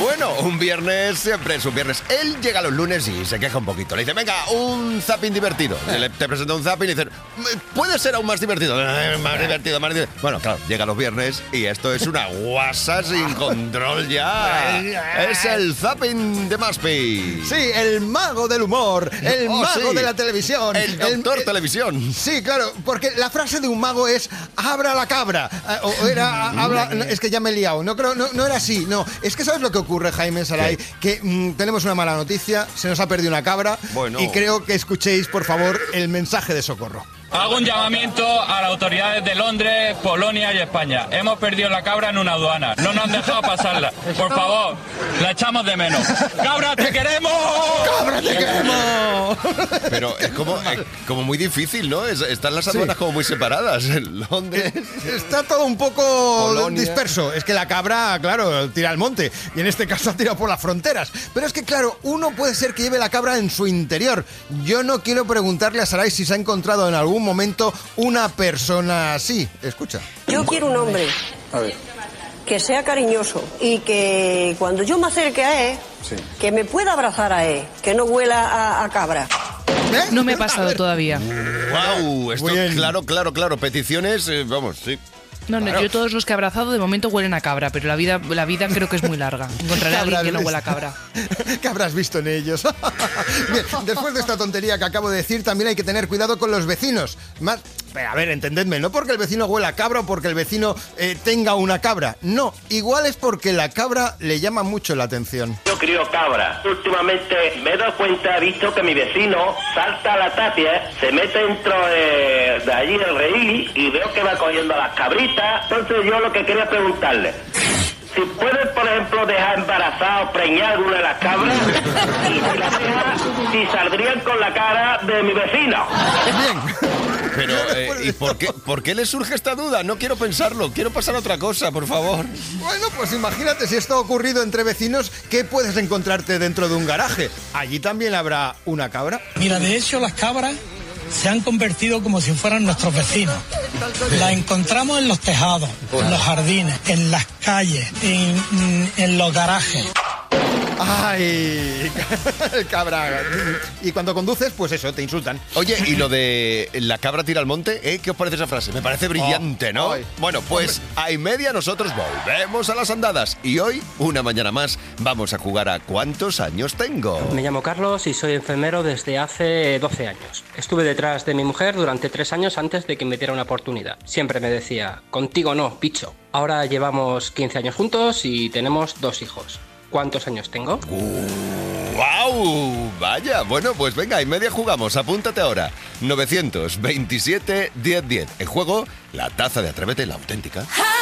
Bueno, un viernes siempre es un viernes. Él llega los lunes y se queja un poquito. Le dice, venga, un zapping divertido. Te presenta un zapping y dice, puede ser aún más divertido. Más divertido, más divertido. Bueno, claro, llega los viernes y esto es una guasa sin control ya. Es el zapping de Maspi. Sí, el mago del humor, el mago de la televisión. El doctor televisión. Sí, claro, porque la frase de un mago es, abra la cabra. Es que ya me he liado. No era así, no. Es que ¿sabes lo que ocurre, Jaime Saray? Que tenemos una mala noticia, se nos ha perdido una cabra. Bueno. Y creo que escuchéis, por favor, el mensaje de socorro. Hago un llamamiento a las autoridades de Londres, Polonia y España. Hemos perdido la cabra en una aduana. No nos han dejado pasarla. Por favor, la echamos de menos. ¡Cabra, te queremos! ¡Cabra, te queremos! Pero es como muy difícil, ¿no? Están las aduanas como muy separadas. En Londres. Está todo un poco Polonia. disperso. Es que la cabra, claro, tira al monte. Y en este caso ha tirado por las fronteras. Pero es que, claro, uno puede ser que lleve la cabra en su interior. Yo no quiero preguntarle a Saray si se ha encontrado en algún momento una persona así. Escucha. Yo quiero un hombre que sea cariñoso y que cuando yo me acerque a él, que me pueda abrazar a él, que no huela a cabra. No me ha pasado todavía. ¡Wow! Esto, claro. Peticiones, vamos, sí. No, Claro. yo todos los que he abrazado de momento huelen a cabra, pero la vida creo que es muy larga. Encontraré a alguien que no huela a cabra. ¿Qué habrás visto en ellos? Bien, después de esta tontería que acabo de decir, también hay que tener cuidado con los vecinos. Más, a ver, entendedme, no porque el vecino huela a cabra o porque el vecino tenga una cabra. No, igual es porque la cabra le llama mucho la atención. Yo crío cabra. Últimamente me he dado cuenta, he visto que mi vecino salta a la tapia, se mete dentro de allí el rehí y veo que va cogiendo a las cabritas. Entonces yo lo que quería preguntarle, si puedes, por ejemplo, dejar embarazada o preñar alguna de las cabras y si las dejas, si saldrían con la cara de mi vecino. Bien. Pero, ¿y por qué le surge esta duda? No quiero pensarlo, quiero pasar a otra cosa, por favor. Bueno, pues imagínate si esto ha ocurrido entre vecinos, ¿qué puedes encontrarte dentro de un garaje? ¿Allí también habrá una cabra? Mira, de hecho las cabras se han convertido como si fueran nuestros vecinos. Las encontramos en los tejados, en los jardines, en las calles, en los garajes. ¡Ay! Cabra. Y cuando conduces, pues eso, te insultan. Oye, y lo de la cabra tira al monte, ¿qué os parece esa frase? Me parece brillante, ¿no? Ay. Bueno, pues a y media nosotros volvemos a las andadas. Y hoy, una mañana más, vamos a jugar a ¿cuántos años tengo? Me llamo Carlos y soy enfermero desde hace 12 años. Estuve detrás de mi mujer durante 3 años antes de que me diera una oportunidad. Siempre me decía, contigo no, picho. Ahora llevamos 15 años juntos y tenemos 2 hijos. ¿Cuántos años tengo? ¡Wow! Vaya, bueno, pues venga, y media jugamos. Apúntate ahora. 927 1010. En juego, la taza de Atrévete, la auténtica.